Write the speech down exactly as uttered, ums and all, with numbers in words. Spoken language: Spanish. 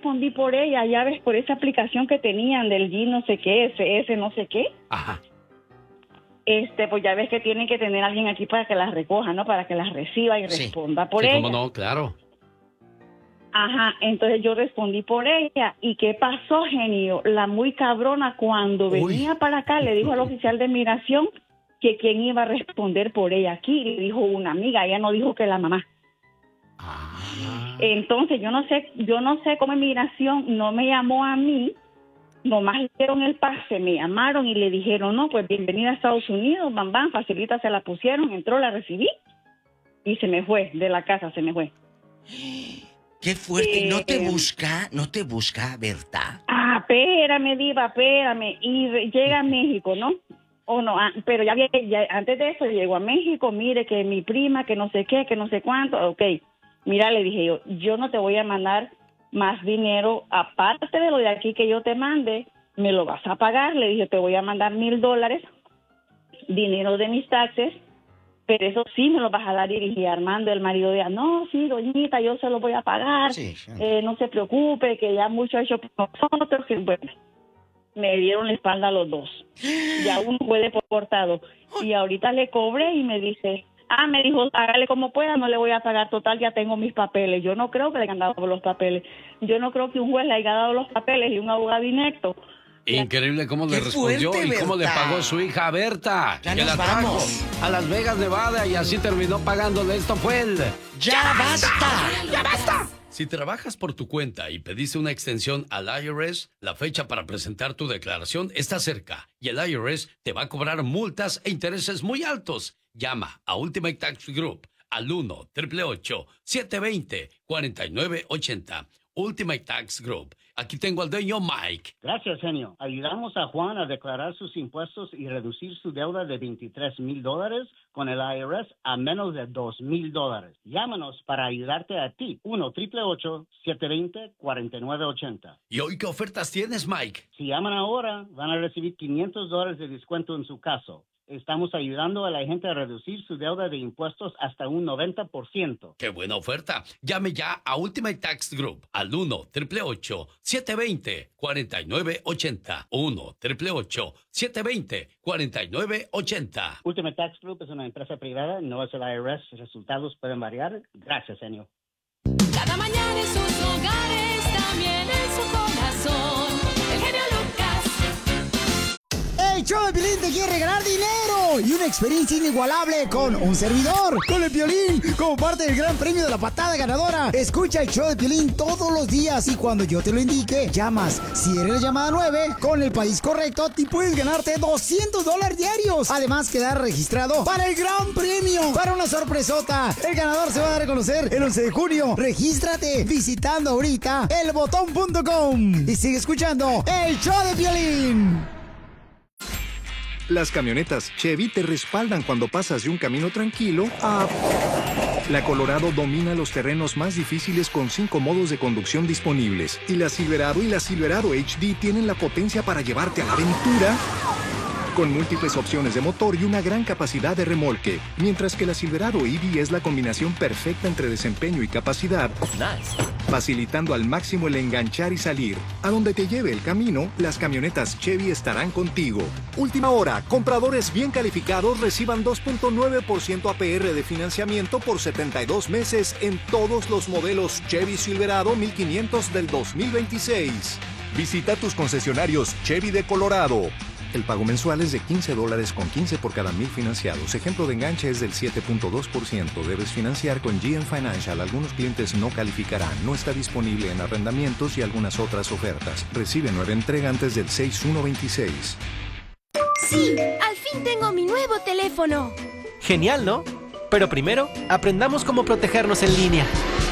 respondí por ella, ya ves, por esa aplicación que tenían del G no sé qué, S S no sé qué. Ajá. Este, pues ya ves que tienen que tener alguien aquí para que las recoja, ¿no? Para que las reciba y Sí. responda por sí, ella. cómo no, claro. Ajá, entonces yo respondí por ella. ¿Y qué pasó, genio? La muy cabrona, cuando Uy. venía para acá, le dijo al oficial de migración que quién iba a responder por ella aquí. Le dijo una amiga, ella no dijo que la mamá. Ah. Entonces yo no sé, yo no sé cómo inmigración no me llamó a mí, nomás le dieron el pase, me llamaron y le dijeron, no, pues bienvenida a Estados Unidos, bam, bam, facilita, se la pusieron, entró, la recibí y se me fue de la casa, se me fue. Qué fuerte. Eh, ¿No te eh, busca? ¿No te busca, Berta? Ah, espérame, diva, espérame. Y re- llega a México, ¿no? O no, ah, pero ya, había- ya antes de eso llegó a México, mire que mi prima, que no sé qué, que no sé cuánto, ok. Mira, le dije yo, yo no te voy a mandar más dinero, aparte de lo de aquí que yo te mande, me lo vas a pagar. Le dije, te voy a mandar mil dólares, dinero de mis taxes, pero eso sí me lo vas a dar. Y dije, Armando, el marido de ella, no, sí, doñita, yo se lo voy a pagar, Sí, sí. eh, no se preocupe, que ya mucho ha hecho por nosotros, que bueno, me dieron la espalda a los dos, ya uno fue deportado, y ahorita le cobré y me dice, ah, me dijo, hágale como pueda, no le voy a pagar, total, ya tengo mis papeles. Yo no creo que le hayan dado los papeles, yo no creo que un juez le haya dado los papeles y un abogado inepto. Increíble cómo le Qué respondió fuerte, y cómo le Berta. pagó su hija Berta. Ya que nos la trajo vamos. a Las Vegas, Nevada, y así terminó pagándole. Esto fue el... ¡Ya basta! ¡Ya basta! Si trabajas por tu cuenta y pediste una extensión al I R S, la fecha para presentar tu declaración está cerca y el I R S te va a cobrar multas e intereses muy altos. Llama a Ultimate Tax Group al uno, ocho ocho ocho, siete dos cero, cuatro nueve ocho cero. Ultimate Tax Group. Aquí tengo al dueño Mike. Gracias, genio. Ayudamos a Juan a declarar sus impuestos y reducir su deuda de veintitrés mil dólares con el I R S a menos de dos mil dólares. Llámanos para ayudarte a ti. uno, ocho ocho ocho, siete dos cero, cuatro nueve ocho cero. ¿Y hoy qué ofertas tienes, Mike? Si llaman ahora, van a recibir quinientos dólares de descuento en su caso. Estamos ayudando a la gente a reducir su deuda de impuestos hasta un noventa por ciento. ¡Qué buena oferta! Llame ya a Ultimate Tax Group al uno, ocho ocho ocho, siete dos cero, cuatro nueve ocho cero. uno, ocho ocho ocho, siete dos cero, cuatro nueve ocho cero. Ultimate Tax Group es una empresa privada, no es el I R S. Resultados pueden variar. Gracias, genio. Cada mañana en sus hogares, también en su corazón. El genio Lucas. El show de Piolín te quiere regalar dinero y una experiencia inigualable con un servidor, con el Piolín, como parte del gran premio de la patada ganadora. Escucha el show de Piolín todos los días y cuando yo te lo indique, llamas. Si eres la llamada nueve, con el país correcto, te puedes ganarte doscientos dólares diarios. Además, quedar registrado para el gran premio, para una sorpresota. El ganador se va a dar a conocer el once de junio. Regístrate visitando ahorita el botón punto com y sigue escuchando el show de Piolín. Las camionetas Chevy te respaldan cuando pasas de un camino tranquilo a... La Colorado domina los terrenos más difíciles con cinco modos de conducción disponibles. Y la Silverado y la Silverado H D tienen la potencia para llevarte a la aventura con múltiples opciones de motor y una gran capacidad de remolque. Mientras que la Silverado E V es la combinación perfecta entre desempeño y capacidad, facilitando al máximo el enganchar y salir. A donde te lleve el camino, las camionetas Chevy estarán contigo. Última hora, compradores bien calificados reciban dos punto nueve por ciento A P R de financiamiento por setenta y dos meses en todos los modelos Chevy Silverado mil quinientos del dos mil veintiséis. Visita tus concesionarios Chevy de Colorado. El pago mensual es de quince dólares con quince por cada mil financiados. Ejemplo de enganche es del siete punto dos por ciento. Debes financiar con G M Financial. Algunos clientes no calificarán. No está disponible en arrendamientos y algunas otras ofertas. Recibe nueva entrega antes del seis uno veintiséis. Sí, al fin tengo mi nuevo teléfono. Genial, ¿no? Pero primero, aprendamos cómo protegernos en línea.